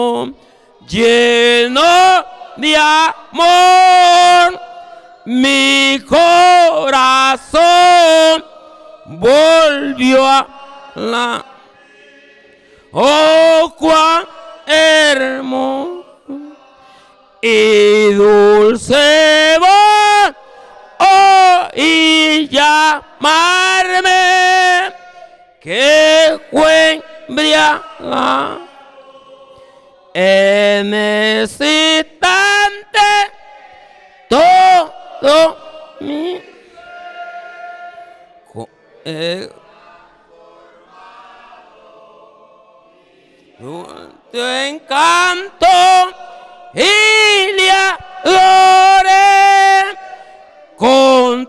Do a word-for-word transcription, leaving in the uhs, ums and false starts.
lleno de amor, mi corazón volvió a la... Oh, cuán hermoso y dulce voz, oh, y llamarme, que fue embriagada en ese instante todo mi eh, tu encanto y